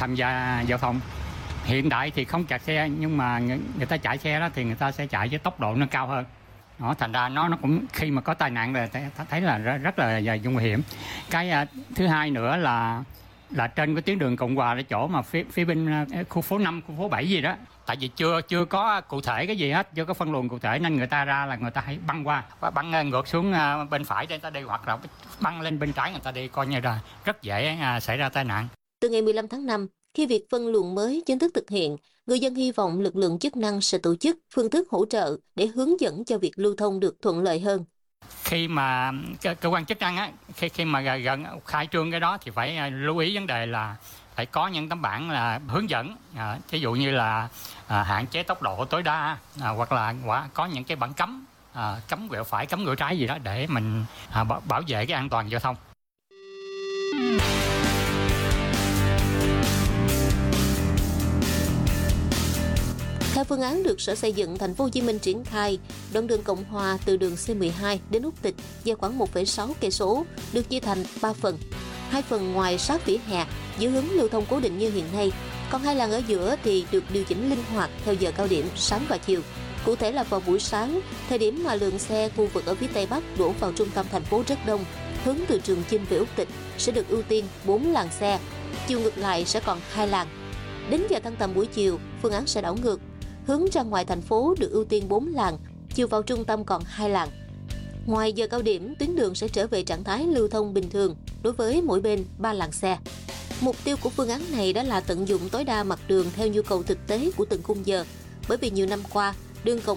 tham gia giao thông. Hiện đại thì không kẹt xe, nhưng mà người ta chạy xe đó thì người ta sẽ chạy với tốc độ nó cao hơn. Đó, thành ra nó cũng khi mà có tai nạn là thấy là rất là nguy hiểm. Cái thứ hai nữa là trên cái tuyến đường Cộng Hòa là chỗ mà phía bên khu phố 5, khu phố 7 gì đó. Tại vì chưa có cụ thể cái gì hết, chưa có phân luồng cụ thể nên người ta ra là người ta hãy băng qua, băng ngược xuống bên phải để người ta đi, hoặc là băng lên bên trái người ta đi, coi như là rất dễ xảy ra tai nạn. Từ ngày 15 tháng 5, khi việc phân luồng mới chính thức thực hiện, người dân hy vọng lực lượng chức năng sẽ tổ chức phương thức hỗ trợ để hướng dẫn cho việc lưu thông được thuận lợi hơn. Khi mà cơ quan chức năng khi mà gần khai trương cái đó thì phải lưu ý vấn đề là phải có những tấm bảng là hướng dẫn, ví dụ như là hạn chế tốc độ tối đa, hoặc là có những cái bảng cấm, cấm quẹo phải, cấm quẹo trái gì đó để mình bảo vệ cái an toàn giao thông. Theo phương án được Sở Xây dựng Thành phố Hồ Chí Minh triển khai, đoạn đường Cộng Hòa từ đường C12 đến Út Tịch dài khoảng 1,6 cây số được chia thành 3 phần. 2 phần ngoài sát vỉa hè giữ hướng lưu thông cố định như hiện nay, còn 2 làn ở giữa thì được điều chỉnh linh hoạt theo giờ cao điểm sáng và chiều. Cụ thể là vào buổi sáng, thời điểm mà lượng xe khu vực ở phía Tây Bắc đổ vào trung tâm thành phố rất đông, hướng từ Trường Chinh về Út Tịch sẽ được ưu tiên 4 làn xe, chiều ngược lại sẽ còn 2 làn. Đến giờ tan tầm buổi chiều, phương án sẽ đảo ngược. Hướng ra ngoài thành phố được ưu tiên 4 làn, chiều vào trung tâm còn 2 làn. Ngoài giờ cao điểm, tuyến đường sẽ trở về trạng thái lưu thông bình thường đối với mỗi bên 3 làn xe. Mục tiêu của phương án này đó là tận dụng tối đa mặt đường theo nhu cầu thực tế của từng khung giờ, bởi vì nhiều năm qua, đường Cộng